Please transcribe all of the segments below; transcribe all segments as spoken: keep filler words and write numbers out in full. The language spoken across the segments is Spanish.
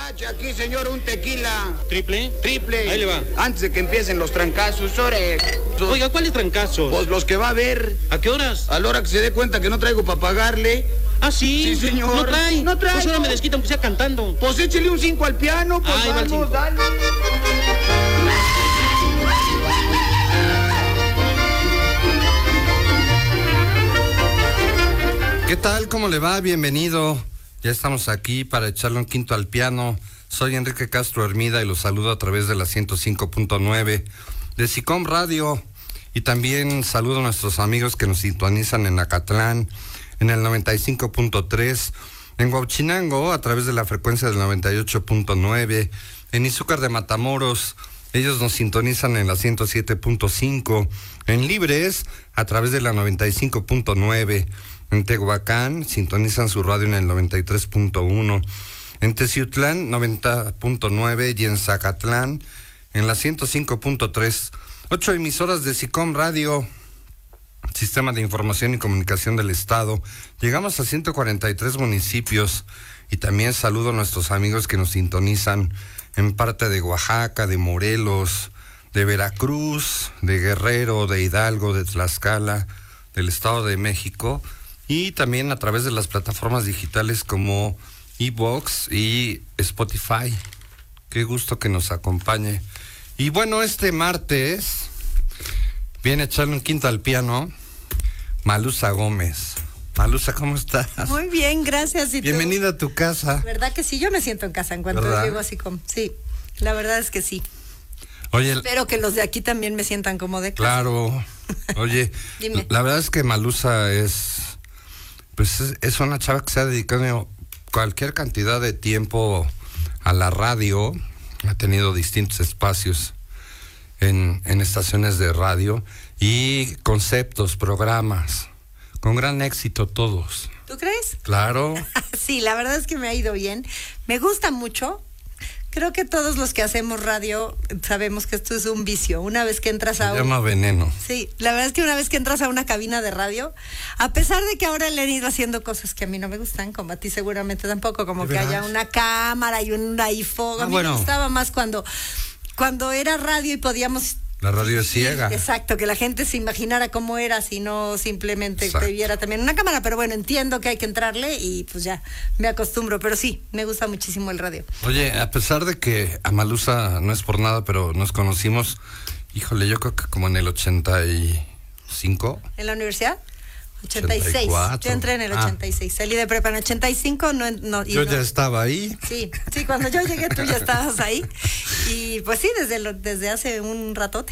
Tache aquí, señor, un tequila. ¿Triple? Triple. Ahí le va. Antes de que empiecen los trancazos, ore. Oiga, ¿cuáles trancazos? Pues los que va a ver. ¿A qué horas? A la hora que se dé cuenta que no traigo para pagarle. Ah, sí. Sí, señor. No trae. No trae. Pues ahora me desquita aunque sea cantando. Pues échele un cinco al piano, pues Ahí va el cinco. vamos, dale. ¿Qué tal? ¿Cómo le va? Bienvenido. Ya estamos aquí para echarle un quinto al piano. Soy Enrique Castro Hermida y los saludo a través de la ciento cinco punto nueve de SICOM Radio. Y también saludo a nuestros amigos que nos sintonizan en Acatlán, en el noventa y cinco punto tres, en Huauchinango a través de la frecuencia del noventa y ocho punto nueve, en Izúcar de Matamoros, ellos nos sintonizan en la ciento siete punto cinco, en Libres a través de la noventa y cinco punto nueve, en Tehuacán sintonizan su radio en el noventa y tres punto uno, en Teciutlán noventa punto nueve y en Zacatlán en la ciento cinco punto tres. Ocho emisoras de SICOM Radio, Sistema de Información y Comunicación del Estado. Llegamos a ciento cuarenta y tres municipios y también saludo a nuestros amigos que nos sintonizan en parte de Oaxaca, de Morelos, de Veracruz, de Guerrero, de Hidalgo, de Tlaxcala, del Estado de México y también a través de las plataformas digitales como iVoox y Spotify. Qué gusto que nos acompañe. Y bueno, este martes viene a echarle un quinto al piano Malusa Gómez. Malusa, ¿cómo estás? Muy bien, gracias. ¿Y Bienvenida tú? a tu casa. ¿Verdad que sí? Yo me siento en casa en cuanto ¿verdad? llego así como... Sí, la verdad es que sí. Oye, espero que los de aquí también me sientan como de casa. Claro. Oye, Dime. La verdad es que Malusa es... Pues es, es una chava que se ha dedicado cualquier cantidad de tiempo a la radio. Ha tenido distintos espacios en, en estaciones de radio y conceptos, programas, con gran éxito todos. ¿Tú crees? Claro. Sí, la verdad es que me ha ido bien. Me gusta mucho. Creo que todos los que hacemos radio sabemos que esto es un vicio. Una vez que entras a... Se llama veneno. Sí, la verdad es que una vez que entras a una cabina de radio, a pesar de que ahora le han ido haciendo cosas que a mí no me gustan, como a ti seguramente tampoco, como que haya una cámara y un iPhone. Ah, a mí bueno. me gustaba más cuando, cuando era radio y podíamos... La radio es ciega. Exacto, que la gente se imaginara cómo era, si no simplemente Exacto. te viera también en una cámara, pero bueno, entiendo que hay que entrarle y pues ya me acostumbro, pero sí, me gusta muchísimo el radio. Oye, a pesar de que a Malusa no es por nada, pero nos conocimos, híjole, yo creo que como en el ochenta y cinco. ¿En la universidad? ochenta y seis. ochenta y cuatro. Yo entré en el Ah. ochenta y seis, salí de prepa en ochenta y cinco, no, no y Yo no, ya estaba ahí. Sí, sí, cuando yo llegué tú ya estabas ahí. Y pues sí, desde lo, desde hace un ratote.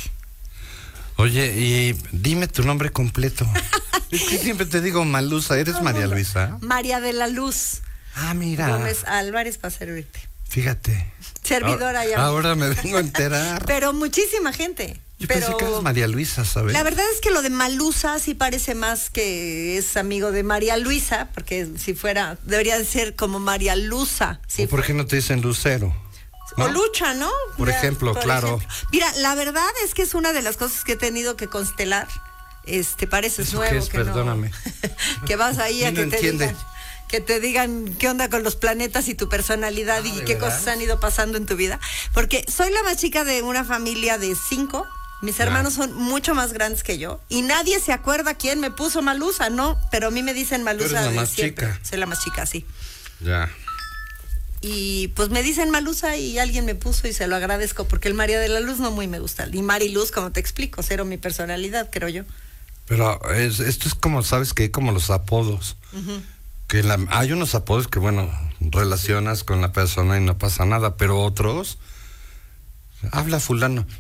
Oye, y dime tu nombre completo. Es que siempre te digo Malusa, ¿eres María Luisa? María de la Luz Ah, mira. Gómez Álvarez, para servirte. Fíjate. Servidora ahora, ya. Ahora me vengo a enterar. Pero muchísima gente. Yo pero pensé que eres María Luisa, ¿sabes? la verdad es que lo de Malusa sí parece más que es amigo de María Luisa, porque si fuera, debería de ser como María Luza. Si ¿O ¿Por qué no te dicen Lucero? ¿No? O Lucha, ¿no? Por ejemplo, claro. ejemplo. Mira, la verdad es que es una de las cosas que he tenido que constelar. Este, pareces ¿Eso nuevo. qué es? Que Perdóname. No, que vas ahí a No que te entiende. digan, que te digan qué onda con los planetas y tu personalidad Ah, y ¿de qué veras? cosas han ido pasando en tu vida. Porque soy la más chica de una familia de cinco. Mis Ya. hermanos son mucho más grandes que yo y nadie se acuerda quién me puso Malusa, ¿no? Pero a mí me dicen Malusa. Tú eres la de más siempre. chica. Soy la más chica, sí. Ya. Y pues me dicen Malusa y alguien me puso y se lo agradezco porque el María de la Luz no muy me gusta. Y Mariluz, como te explico, cero mi personalidad, creo yo. Pero es, esto es como, ¿sabes qué? Como los apodos. Uh-huh. Que la, hay unos apodos que, bueno, relacionas con la persona y no pasa nada, pero otros... Habla fulano.